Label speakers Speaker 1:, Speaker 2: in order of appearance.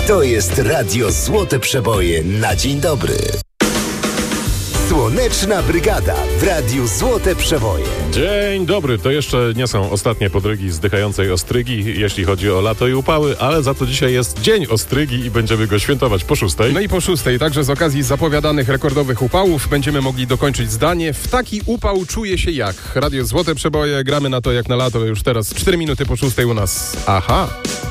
Speaker 1: To jest Radio Złote Przeboje na dzień dobry. Słoneczna Brygada w Radiu Złote Przeboje.
Speaker 2: Dzień dobry, to jeszcze nie są ostatnie podrygi zdychającej ostrygi, jeśli chodzi o lato i upały, ale za to dzisiaj jest Dzień Ostrygi i będziemy go świętować po 6.
Speaker 3: No i po 6, także z okazji zapowiadanych rekordowych upałów będziemy mogli dokończyć zdanie: w taki upał czuje się jak. Radio Złote Przeboje, gramy na to jak na lato już teraz. 4 minuty po 6 u nas. Aha!